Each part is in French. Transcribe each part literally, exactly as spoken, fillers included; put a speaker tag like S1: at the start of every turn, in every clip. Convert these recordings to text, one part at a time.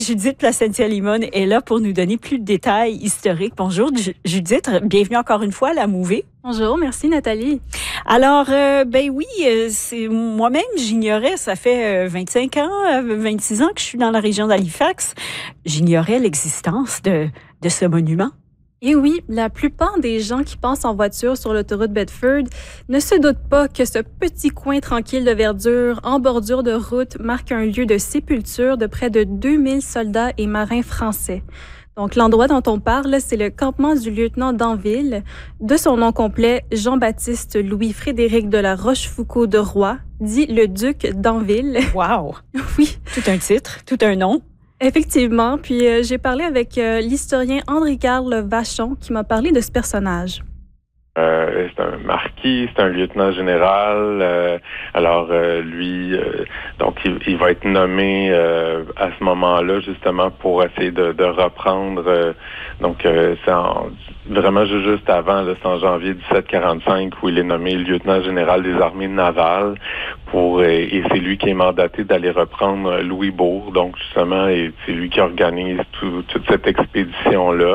S1: Judith Placentia-Limon est là pour nous donner plus de détails historiques. Bonjour Judith, bienvenue encore une fois à la Mouvée.
S2: Bonjour, merci Nathalie.
S1: Alors, euh, ben oui, euh, c'est moi-même, j'ignorais, ça fait euh, vingt-cinq ans, euh, vingt-six ans que je suis dans la région d'Halifax, j'ignorais l'existence de, de ce monument.
S2: Et oui, la plupart des gens qui passent en voiture sur l'autoroute Bedford ne se doutent pas que ce petit coin tranquille de verdure en bordure de route marque un lieu de sépulture de près de deux mille soldats et marins français. Donc, l'endroit dont on parle, c'est le campement du lieutenant d'Anville, de son nom complet, Jean-Baptiste Louis-Frédéric de la Rochefoucauld de Roy, dit le duc d'Anville.
S1: Wow!
S2: Oui.
S1: Tout un titre, tout un nom.
S2: Effectivement. Puis euh, j'ai parlé avec euh, l'historien André-Carl Vachon qui m'a parlé de ce personnage.
S3: Euh, c'est un marquis, c'est un lieutenant général. Euh, alors euh, lui, euh, donc il, il va être nommé euh, à ce moment-là justement pour essayer de, de reprendre. Euh, donc euh, c'est en, vraiment juste avant, là, c'est en janvier dix-sept quarante-cinq où il est nommé lieutenant général des armées navales pour et, et c'est lui qui est mandaté d'aller reprendre Louisbourg. Donc justement, et c'est lui qui organise tout, toute cette expédition-là.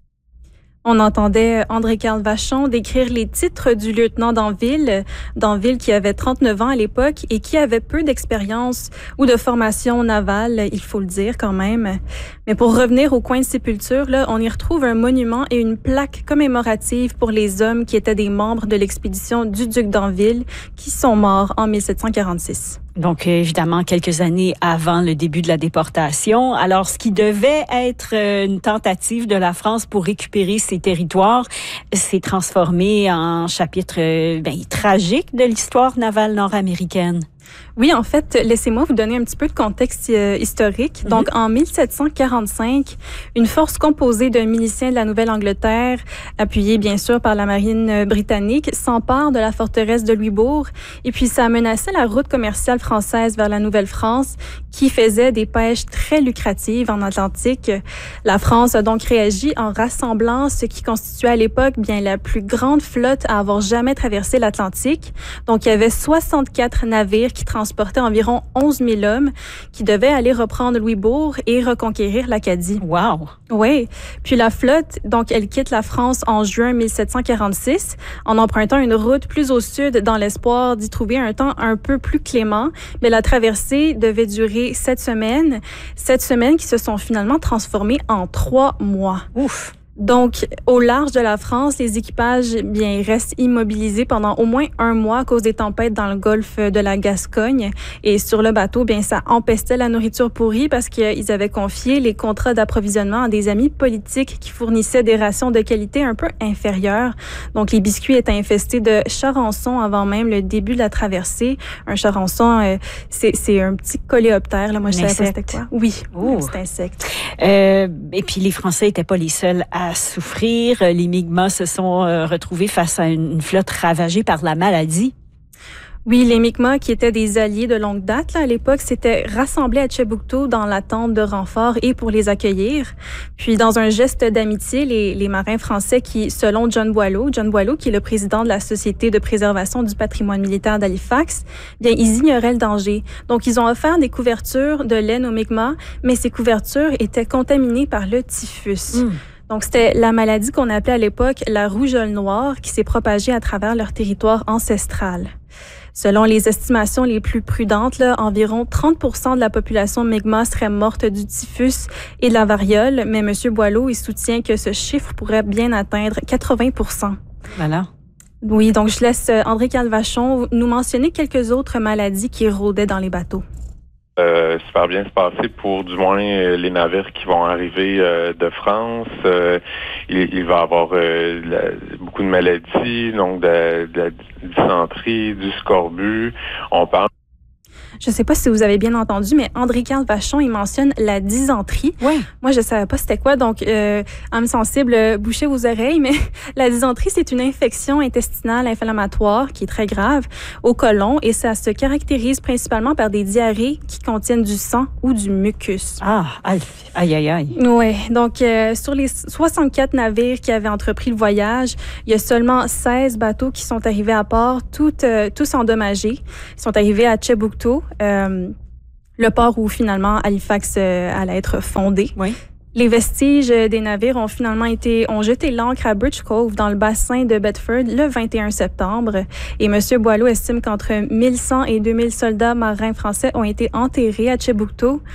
S2: On entendait André-Carl Vachon décrire les titres du lieutenant d'Anville, d'Anville qui avait trente-neuf ans à l'époque et qui avait peu d'expérience ou de formation navale, il faut le dire quand même. Mais pour revenir au coin de sépulture, là, on y retrouve un monument et une plaque commémorative pour les hommes qui étaient des membres de l'expédition du duc d'Anville qui sont morts en dix-sept cent quarante-six.
S1: Donc, évidemment, quelques années avant le début de la déportation. Alors, ce qui devait être une tentative de la France pour récupérer ses territoires s'est transformé en chapitre ben, tragique de l'histoire navale nord-américaine.
S2: Oui, en fait, laissez-moi vous donner un petit peu de contexte euh, historique. Donc, mm-hmm. en dix-sept cent quarante-cinq, une force composée de miliciens de la Nouvelle-Angleterre, appuyée bien sûr par la marine britannique, s'empare de la forteresse de Louisbourg. Et puis, ça menaçait la route commerciale française vers la Nouvelle-France, qui faisait des pêches très lucratives en Atlantique. La France a donc réagi en rassemblant ce qui constituait à l'époque bien la plus grande flotte à avoir jamais traversé l'Atlantique. Donc, il y avait soixante-quatre navires qui transportait environ onze mille hommes qui devaient aller reprendre Louisbourg et reconquérir l'Acadie.
S1: Wow!
S2: Oui. Puis la flotte, donc, elle quitte la France en juin dix-sept cent quarante-six en empruntant une route plus au sud dans l'espoir d'y trouver un temps un peu plus clément. Mais la traversée devait durer sept semaines. Sept semaines qui se sont finalement transformées en trois mois.
S1: Ouf!
S2: Donc, au large de la France, les équipages, bien, ils restent immobilisés pendant au moins un mois à cause des tempêtes dans le golfe de la Gascogne. Et sur le bateau, bien, ça empestait la nourriture pourrie parce qu'ils avaient confié les contrats d'approvisionnement à des amis politiques qui fournissaient des rations de qualité un peu inférieures. Donc, les biscuits étaient infestés de charançons avant même le début de la traversée. Un charançon, euh, c'est, c'est un petit coléoptère, là. Moi, je savais pas c'était quoi. Oui,
S1: oh.
S2: C'est un insecte.
S1: Euh, et puis, les Français n'étaient pas les seuls à à souffrir. Les Mi'kmaq se sont euh, retrouvés face à une, une flotte ravagée par la maladie.
S2: Oui, les Mi'kmaq, qui étaient des alliés de longue date là, à l'époque, s'étaient rassemblés à Tchibouctou dans l'attente de renforts et pour les accueillir. Puis, dans un geste d'amitié, les, les marins français qui, selon John Boileau, John Boileau, qui est le président de la Société de préservation du patrimoine militaire d'Halifax, bien, ils ignoraient le danger. Donc, ils ont offert des couvertures de laine aux Mi'kmaq, mais ces couvertures étaient contaminées par le typhus. Mmh. Donc, c'était la maladie qu'on appelait à l'époque la rougeole noire qui s'est propagée à travers leur territoire ancestral. Selon les estimations les plus prudentes, là, environ trente pour cent de la population Mi'kmaq serait morte du typhus et de la variole, mais M. Boileau, il soutient que ce chiffre pourrait bien atteindre quatre-vingts pour cent.
S1: Voilà.
S2: Oui, donc je laisse André-Carl Vachon nous mentionner quelques autres maladies qui rôdaient dans les bateaux.
S3: Euh, super bien se passer pour du moins euh, les navires qui vont arriver euh, de France. Euh, il, il va y avoir euh, la, beaucoup de maladies, donc de, de la dysenterie, du scorbut. On parle
S2: Je ne sais pas si vous avez bien entendu, mais André-Carl Vachon, il mentionne la dysenterie.
S1: Oui.
S2: Moi, je ne savais pas c'était quoi, donc euh, âme sensible, euh, bouchez vos oreilles, mais la dysenterie, c'est une infection intestinale inflammatoire qui est très grave au côlon et ça se caractérise principalement par des diarrhées qui contiennent du sang ou du mucus.
S1: Ah, aïe, aïe, aïe.
S2: Oui, donc euh, sur les soixante-quatre navires qui avaient entrepris le voyage, il y a seulement seize bateaux qui sont arrivés à port, toutes, euh, tous endommagés. Ils sont arrivés à Tchibouctou. Euh, le port où finalement Halifax euh, allait être fondé.
S1: Oui.
S2: Les vestiges des navires ont finalement été ont jeté l'ancre à Bridge Cove dans le bassin de Bedford le vingt et un septembre. Et M. Boileau estime qu'entre mille cent et deux mille soldats marins français ont été enterrés à Chibouctou.